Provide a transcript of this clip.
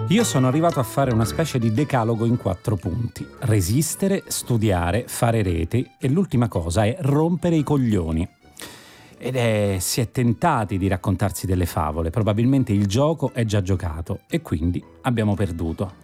Io sono arrivato a fare una specie di decalogo in 4 punti: resistere, studiare, fare reti e l'ultima cosa è rompere i coglioni. Si è tentati di raccontarsi delle favole, probabilmente il gioco è già giocato e quindi abbiamo perduto.